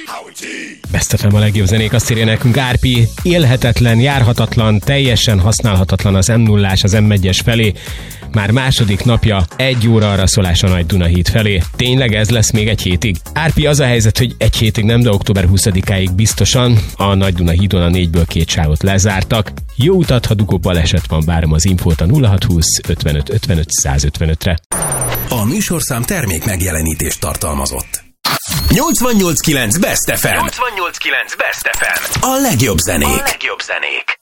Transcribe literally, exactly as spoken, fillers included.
Best ef em a legjobb zenék, azt írja nekünk Árpi. Élhetetlen, járhatatlan, teljesen használhatatlan az em nullás az em egyes felé. Már második napja egy óra arra szólás a Nagy Duna híd felé. Tényleg ez lesz még egy hétig? Árpi, az a helyzet, hogy egy hétig nem, de október huszadikáig biztosan a Nagy Duna hídon a négyből két sávot lezártak. Jó utat, ha dugó baleset van, várom az infót a nulla hat húsz ötvenöt ötvenöt száz ötvenötre. A műsorszám termék megjelenítést tartalmazott. nyolcvannyolc kilenc Best ef em. nyolcvannyolc kilenc Best ef em. A legjobb zenék. A legjobb zenék.